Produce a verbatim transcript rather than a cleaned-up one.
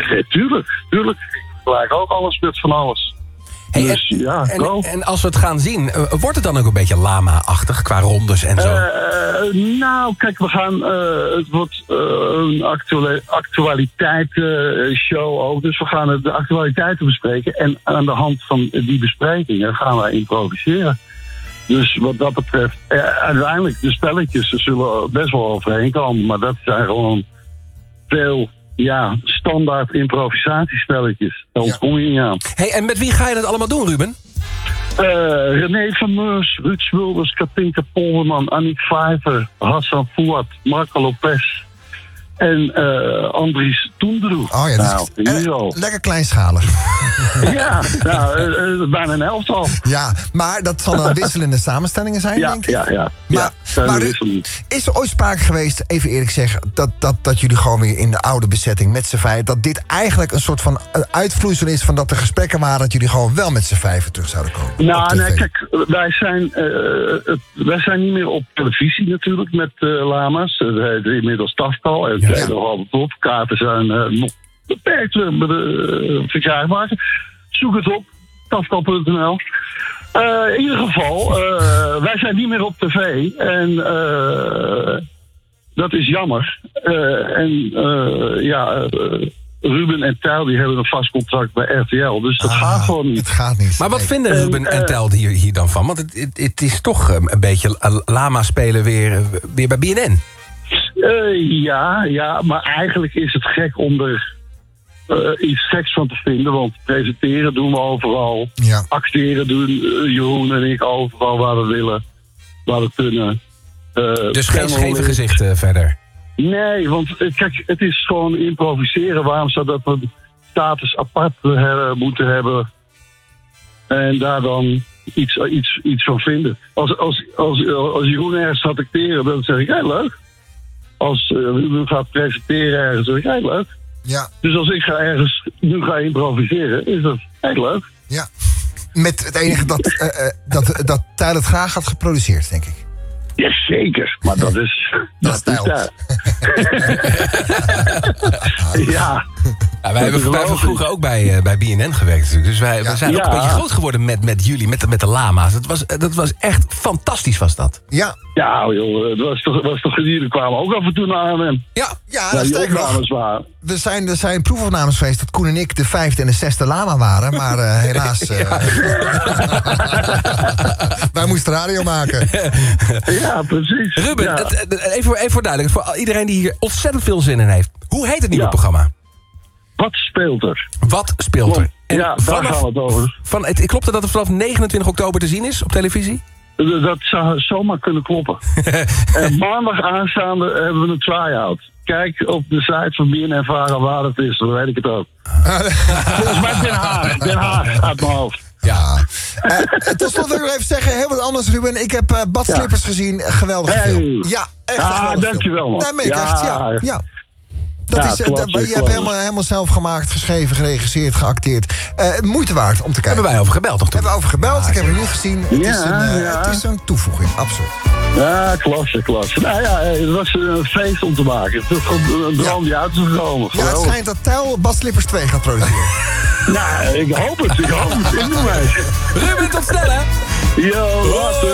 Ja, tuurlijk, tuurlijk. Ik gelijk ook alles met van alles. Hey, dus, en, ja, en, en als we het gaan zien, uh, wordt het dan ook een beetje lama-achtig qua rondes en zo? Uh, nou, kijk, we gaan... Uh, het wordt uh, een actuele, actualiteitsshow uh, ook. Dus we gaan de actualiteiten bespreken. En aan de hand van die besprekingen gaan wij improviseren. Dus wat dat betreft... Uh, uiteindelijk, de spelletjes er zullen best wel overheen komen. Maar dat zijn gewoon veel... Ja, standaard improvisatiespelletjes. Daar ontkom je niet aan. Hey, en met wie ga je dat allemaal doen, Ruben? Uh, René van Meurs, Ruud Smulders, Katinka Polderman, Annick Vijver, Hassan Fouad, Marco Lopez en uh, Andries Toendroe. Oh ja, dat is nou, uh, lekker kleinschalig. Ja, nou, uh, uh, bijna een elftal. Ja, maar dat zal dan wisselende samenstellingen zijn, ja, denk ik. Ja, ja. Maar, ja, maar is er ooit sprake geweest, even eerlijk zeggen, dat, dat, dat jullie gewoon weer in de oude bezetting met z'n vijf, dat dit eigenlijk een soort van uitvloeisel is van dat er gesprekken waren dat jullie gewoon wel met z'n vijven terug zouden komen? Nou, nee, kijk, wij zijn, uh, wij zijn niet meer op televisie natuurlijk met uh, lama's. Het heet inmiddels Taftal. Het heet nog altijd op. Kaarten zijn uh, nog beperkt uh, uh, verkrijgbaar. Zoek het op. Taftal punt n l. Uh, in ieder geval, uh, wij zijn niet meer op tv. En uh, dat is jammer. Uh, en uh, ja... Uh, Ruben en Tijl die hebben een vast contract bij R T L. Dus dat ah, gaat gewoon niet. Het gaat niet. Maar wat nee. vinden Ruben en, en uh, Tijl hier, hier dan van? Want het, het, het is toch een beetje lama spelen weer, weer bij B N N. Uh, ja, ja, maar eigenlijk is het gek om er uh, iets geks van te vinden. Want presenteren doen we overal. Ja. Acteren doen uh, Jeroen en ik overal waar we willen. Waar we kunnen. Uh, dus geen scheve gezichten verder? Nee, want kijk, het is gewoon improviseren. Waarom zou dat we status apart uh, moeten hebben en daar dan iets, iets, iets van vinden? Als, als, als, als Jeroen ergens gaat acteren, dan zeg ik, hey, leuk. Als uh, Ruben gaat presenteren ergens, dan zeg ik, hey, leuk. Ja. Dus als ik ga ergens nu ga improviseren, is dat hey, leuk. Ja, met het enige dat, uh, uh, dat, dat Tijl het graag had geproduceerd, denk ik. Jazeker, maar dat is... Dat is Tijl. Ja. Ja, wij hebben vroeger ook bij, uh, bij B N N gewerkt natuurlijk. Dus wij, ja. wij zijn ook ja. een beetje groot geworden met, met jullie, met de, met de lama's. Dat was, dat was echt fantastisch, was dat. Ja. Ja, joh, dat was toch, was toch jullie kwamen ook af en toe naar Arnhem. Ja, ja, dat sterker nog. Er zijn, er zijn proefopnames geweest dat Koen en ik de vijfde en de zesde lama waren. Maar uh, helaas... Uh, ja. wij moesten radio maken. Ja, precies. Ruben, ja. Het, het, even, even voor duidelijk, voor iedereen die hier ontzettend veel zin in heeft. Hoe heet het nieuwe ja. programma? Wat speelt er? Wat speelt er? En ja, vanaf, daar gaan we het over. Van, het, klopt het dat het vanaf negenentwintig oktober te zien is op televisie? Dat zou zomaar kunnen kloppen. En maandag aanstaande hebben we een try-out. Kijk op de site van B N N Vara waar het is, dan weet ik het ook. Volgens mij Den Haag, Den Haag uit mijn hoofd. Ja. Uh, tot slot wil ik even zeggen, heel wat anders, Ruben. Ik heb uh, Badslippers ja. gezien, geweldig hey. film. Ja, echt ah, dankjewel, man. Nee, meen ik ja. echt, ja. ja. Dat ja, is, uh, klopt, dat, je hebt helemaal, helemaal zelf gemaakt, geschreven, geregisseerd, geacteerd. Uh, moeite waard om te kijken. Hebben wij over gebeld, toch? Hebben we over gebeld, ah, ik heb het niet gezien. Het, ja, is een, uh, ja. het is een toevoeging, absoluut. Ja, klasse, klasse. Nou ja, het was een feest om te maken. Het was gewoon een droom ja. die uit is gekomen. Ja, het schijnt dat Tijl Badslippers twee gaat produceren. Nou, ik hoop het, ik hoop het. Ik doe mij. Ruben, tot snel, hè? Yo, later.